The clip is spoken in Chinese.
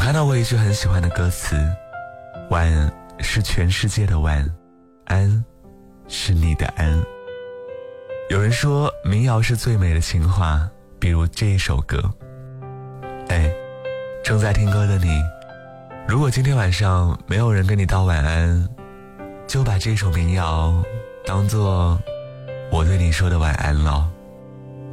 看到过一句很喜欢的歌词，晚是全世界的晚，安是你的安。有人说民谣是最美的情话，比如这一首歌。正在听歌的你，如果今天晚上没有人跟你道晚安，就把这首民谣当作我对你说的晚安了。